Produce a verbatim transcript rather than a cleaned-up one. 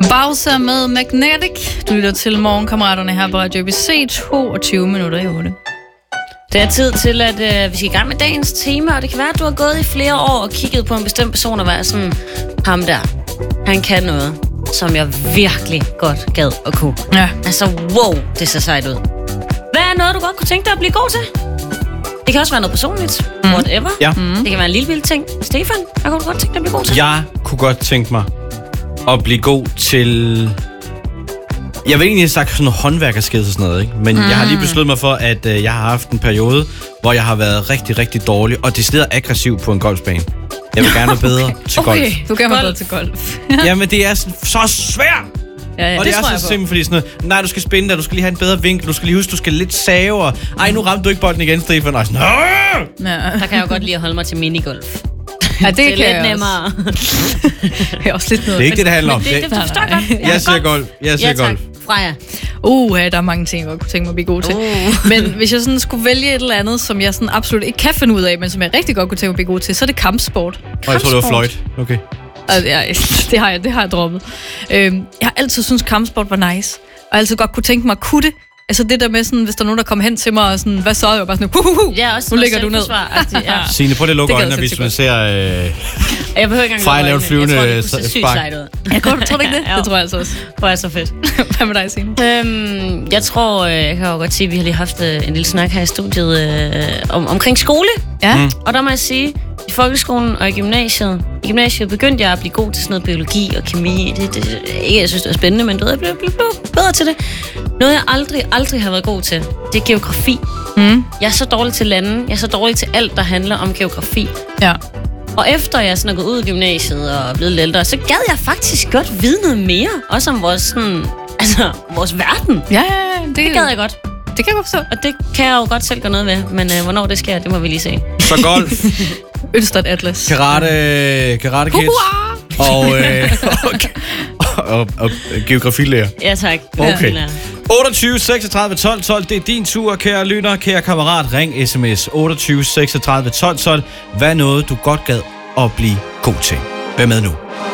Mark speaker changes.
Speaker 1: Bowser med Magnetic. Du lytter til Morgenkammeraterne her på Radio A B C, toogtyve minutter i otte.
Speaker 2: Det er tid til, at øh, vi skal i gang med dagens tema, og det kan være, at du har gået i flere år og kigget på en bestemt person og været sådan, ham der, han kan noget, som jeg virkelig godt gad at kunne.
Speaker 1: Ja.
Speaker 2: Altså, wow, det ser sejt ud. Hvad er noget, du godt kunne tænke dig at blive god til? Det kan også være noget personligt, mm. whatever.
Speaker 3: Ja.
Speaker 2: Mm. Det kan være en lille vild ting. Stefan, hvad kunne du godt tænke dig at blive god til?
Speaker 3: Jeg kunne godt tænke mig at blive god til... Jeg vil egentlig have sagt sådan noget håndværkersked og sådan noget, ikke? Men mm. jeg har lige besluttet mig for, at øh, jeg har haft en periode, hvor jeg har været rigtig, rigtig dårlig og decideret aggressiv på en golfbane. Jeg vil gerne være bedre
Speaker 1: okay.
Speaker 3: til
Speaker 1: okay.
Speaker 3: golf.
Speaker 1: Du kan være bedre til golf.
Speaker 3: Jamen, det er så svært!
Speaker 1: Ja, ja,
Speaker 3: og det,
Speaker 1: det
Speaker 3: er så simpelthen fordi sådan noget, nej, du skal spænde dig, du skal lige have en bedre vinkel, du skal lige huske, du skal lidt save, og ej, nu ramte du ikke bolden igen, Stefan. Og sådan,
Speaker 2: ja. Der kan jeg jo godt lide at holde mig til minigolf.
Speaker 1: Ja, det, det er
Speaker 2: lidt
Speaker 1: jeg
Speaker 2: nemmere.
Speaker 1: Det er også lidt noget.
Speaker 3: Det er ikke det, det handler om.
Speaker 2: Det, det, det forstår jeg godt.
Speaker 3: Jeg siger golf. Jeg siger
Speaker 2: ja,
Speaker 3: golf.
Speaker 2: Freja.
Speaker 1: Uh, der er mange ting, jeg godt kunne tænke mig at blive god til. Uh. Men hvis jeg sådan skulle vælge et eller andet, som jeg sådan absolut ikke kan finde ud af, men som jeg rigtig godt kunne tænke mig at blive god til, så er det kampsport.
Speaker 3: Og jeg tror, det var fløjt. Okay.
Speaker 1: Altså, ja, det har jeg, det har jeg droppet. Øhm, jeg har altid syntes, kampsport var nice. Og altid godt kunne tænke mig at kunne det. Altså det der med sådan, hvis der er nogen, der kommer hen til mig og sådan, hvad så? Jeg var bare sådan, huhuhu,
Speaker 2: ja, også
Speaker 1: nu ligger du ned.
Speaker 2: Ja.
Speaker 3: Signe, prøv lige at lukke øjnene, hvis man ser øh,
Speaker 2: jeg behøver ikke engang
Speaker 3: Freja lave flyvende spark.
Speaker 2: Jeg tror, det kunne se sygt sejt ud.
Speaker 1: Jeg tror, tror du ikke det? Det tror jeg altså også.
Speaker 2: Det er så fedt.
Speaker 1: Hvad med dig, Signe?
Speaker 2: Øhm, jeg tror, jeg kan jo godt sige, at vi har lige haft en lille snak her i studiet øh, om, omkring skole.
Speaker 1: Ja. Mm.
Speaker 2: Og der må jeg sige, i folkeskolen og i gymnasiet, i gymnasiet begyndte jeg at blive god til sådan noget biologi og kemi. Det, det, ikke, jeg synes, det var spændende, men jeg blev, blev, blev bedre til det. Noget, jeg aldrig, aldrig har været god til, det er geografi. Mm. Jeg er så dårlig til lande. Jeg er så dårlig til alt, der handler om geografi.
Speaker 1: Ja.
Speaker 2: Og efter jeg sådan er gået ud i gymnasiet og er blevet lidt ældre, så gad jeg faktisk godt vide noget mere. Også om vores, sådan, altså, vores verden.
Speaker 1: Ja, ja, det,
Speaker 2: det gad jeg godt.
Speaker 1: Det kan jeg godt forstå.
Speaker 2: Og det kan jeg jo godt selv gøre noget ved. Men øh, hvornår det sker, det må vi lige se.
Speaker 3: Så golf.
Speaker 1: Ølstad Atlas.
Speaker 3: Karate, karate kids. Og, øh, og, og, og, og geografilærer.
Speaker 2: Ja, tak.
Speaker 3: Okay. otteogtyve seksogtredive tolv tolv, det er din tur, kære lytter, kære kammerat. Ring sms otteogtyve seksogtredive tolv tolv. Hvad er noget, du godt gad at blive god til? Hvad med nu?